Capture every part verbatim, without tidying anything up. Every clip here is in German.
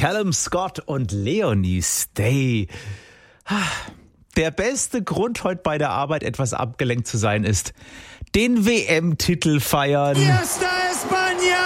Callum Scott und Leonie Stay. Der beste Grund, heute bei der Arbeit etwas abgelenkt zu sein, ist den W M-Titel feiern. Fiesta España!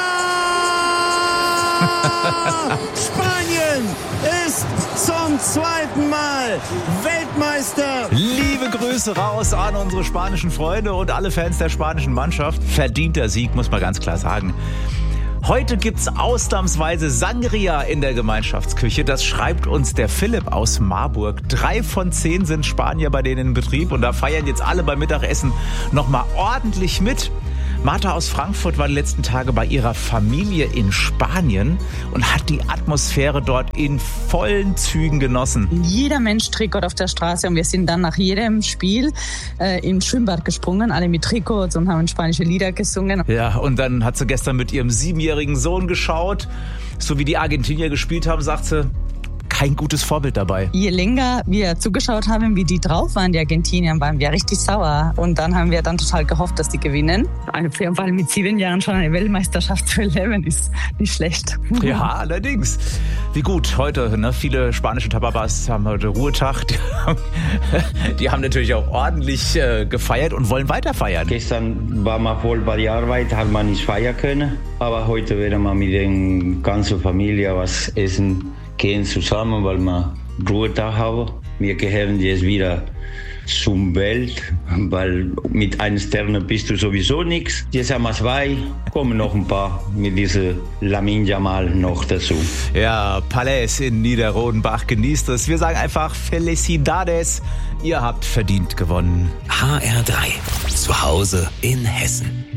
Spanien ist zum zweiten Mal Weltmeister. Liebe Grüße raus an unsere spanischen Freunde und alle Fans der spanischen Mannschaft. Verdienter Sieg, muss man ganz klar sagen. Heute gibt's ausnahmsweise Sangria in der Gemeinschaftsküche. Das schreibt uns der Philipp aus Marburg. Drei von zehn sind Spanier bei denen in Betrieb und da feiern jetzt alle beim Mittagessen nochmal ordentlich mit. Martha aus Frankfurt war die letzten Tage bei ihrer Familie in Spanien und hat die Atmosphäre dort in vollen Zügen genossen. Jeder Mensch Trikot auf der Straße und wir sind dann nach jedem Spiel äh, ins Schwimmbad gesprungen, alle mit Trikots und haben spanische Lieder gesungen. Ja, und dann hat sie gestern mit ihrem siebenjährigen Sohn geschaut. So wie die Argentinier gespielt haben, sagt sie, kein gutes Vorbild dabei. Je länger wir zugeschaut haben, wie die drauf waren, die Argentinier, waren wir richtig sauer. Und dann haben wir dann total gehofft, dass die gewinnen. Auf jeden Fall mit sieben Jahren schon eine Weltmeisterschaft zu erleben, ist nicht schlecht. Ja, allerdings. Wie gut, heute, ne, viele spanische Tapapas haben heute Ruhetag. Die haben, die haben natürlich auch ordentlich äh, gefeiert und wollen weiter feiern. Gestern war man voll bei der Arbeit, hat man nicht feiern können. Aber heute werden wir mit der ganzen Familie was essen gehen zusammen, weil wir Ruhetag haben. Wir gehören jetzt wieder zum Welt, weil mit einem Stern bist du sowieso nichts. Jetzt haben wir zwei, kommen noch ein paar mit diesem Lamine Yamal noch dazu. Ja, Palais in Niederrodenbach, genießt es. Wir sagen einfach Felicidades, ihr habt verdient gewonnen. H R drei, zu Hause in Hessen.